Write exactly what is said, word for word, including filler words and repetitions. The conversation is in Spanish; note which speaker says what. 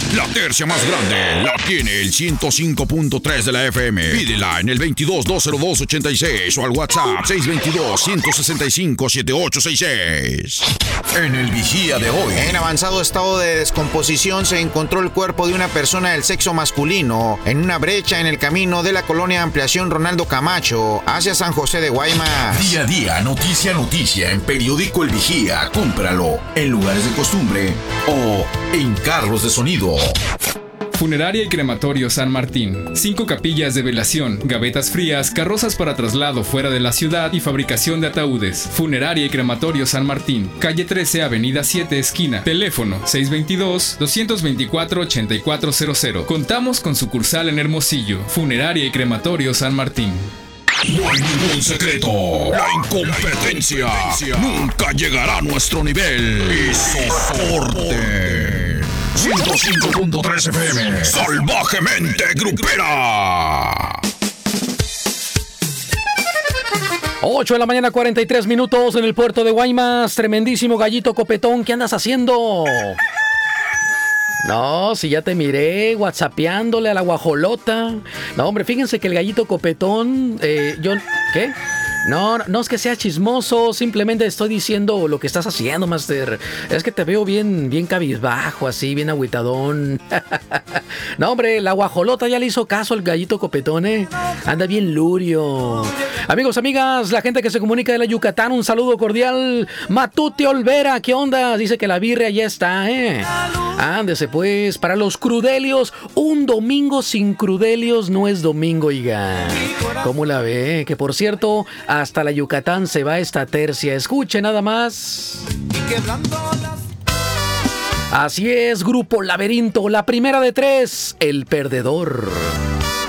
Speaker 1: La tercia más grande la tiene el ciento cinco punto tres de la F M. Pídela en el veintidós, dos cero dos, ochenta y seis o al WhatsApp seis veintidós, ciento sesenta y cinco, setenta y ocho sesenta y seis. En el Vigía de hoy.
Speaker 2: En avanzado estado de descomposición se encontró el cuerpo de una persona del sexo masculino en una brecha en el camino de la colonia Ampliación Ronaldo Camacho hacia San José de Guaymas.
Speaker 1: Día a día, noticia a noticia en Periódico El Vigía. Cómpralo en lugares de costumbre o en carros de sonido.
Speaker 3: Funeraria y Crematorio San Martín. Cinco capillas de velación, gavetas frías, carrozas para traslado fuera de la ciudad y fabricación de ataúdes. Funeraria y Crematorio San Martín. Calle trece, Avenida siete, esquina. Teléfono seis veintidós, doscientos veinticuatro, ochenta y cuatro cero cero. Contamos con sucursal en Hermosillo. Funeraria y Crematorio San Martín.
Speaker 1: No hay ningún secreto. La incompetencia nunca llegará a nuestro nivel. Y soporte. ciento cinco punto tres F M. Salvajemente grupera.
Speaker 4: ocho de la mañana, cuarenta y tres minutos en el puerto de Guaymas. Tremendísimo gallito copetón. ¿Qué andas haciendo? No, si ya te miré whatsappeándole a la guajolota. No, hombre, fíjense que el gallito copetón, eh, yo... ¿Qué? No, no es que sea chismoso, simplemente estoy diciendo lo que estás haciendo, Master. Es que te veo bien, bien cabizbajo, así, bien agüitadón. No, hombre, la guajolota ya le hizo caso al gallito copetón, ¿eh? Anda bien lurio. Amigos, amigas, la gente que se comunica de la Yucatán, un saludo cordial. Matute Olvera, ¿qué onda? Dice que la birria ya está, ¿eh? Ándese pues, para los crudelios, un domingo sin crudelios no es domingo, oiga. ¿Cómo la ve? Que por cierto, hasta la Yucatán se va esta tercia. Escuche nada más. Así es, Grupo Laberinto, la primera de tres, El Perdedor.